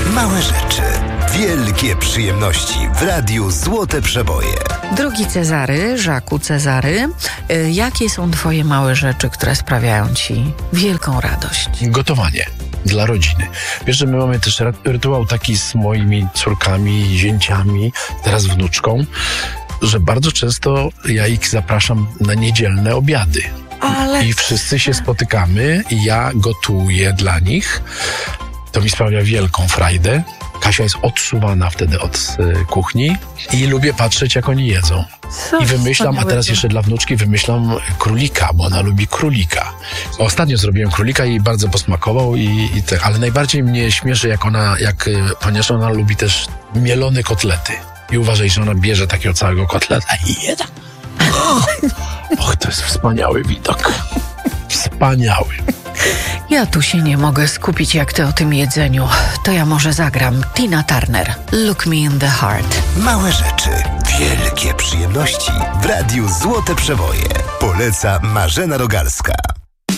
Małe rzeczy, wielkie przyjemności w Radiu Złote Przeboje. Drogi Cezary, Żaku Cezary, jakie są twoje małe rzeczy, które sprawiają ci wielką radość? Gotowanie dla rodziny. Wiesz, że my mamy też rytuał taki z moimi córkami, zięciami, teraz wnuczką, że bardzo często ja ich zapraszam na niedzielne obiady. I wszyscy się spotykamy i ja gotuję dla nich. To mi sprawia wielką frajdę. Kasia jest odsuwana wtedy od kuchni i lubię patrzeć, jak oni jedzą. I wymyślam, a teraz jeszcze dla wnuczki wymyślam królika, bo ona lubi królika. Ostatnio zrobiłem królika i jej bardzo posmakował, ale najbardziej mnie śmieszy, ponieważ ona lubi też mielone kotlety. I uważaj, że ona bierze takiego całego kotleta i jeda. Och, to jest wspaniały widok. Wspaniały. Ja tu się nie mogę skupić, jak ty o tym jedzeniu. To ja może zagram Tina Turner. Look me in the heart. Małe rzeczy, wielkie przyjemności w Radiu Złote Przeboje. Poleca Marzena Rogalska.